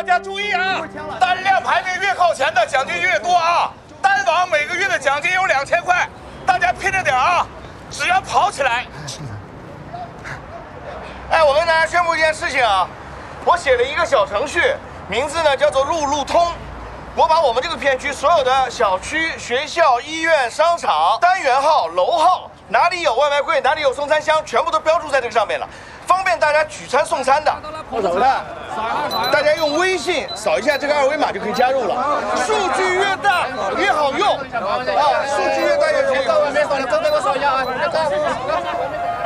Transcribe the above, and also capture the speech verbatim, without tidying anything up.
家注意啊，单量排名越靠前的奖金越多啊！单网每个月的奖金有两千块，大家拼着点啊！只要跑起来。 哎，我跟大家宣布一件事情啊，我写了一个小程序，名字呢叫做路路通。我把我们这个片区所有的小区、学校、医院、商场、单元号、楼号，哪里有外卖柜，哪里有送餐箱，全部都标注在这个上面了，方便大家取餐送餐的。我走了，大家用微信扫一下这个二维码就可以加入了。数据越大越好用啊，数据越大越可以。到外面扫了，都给我扫一下啊！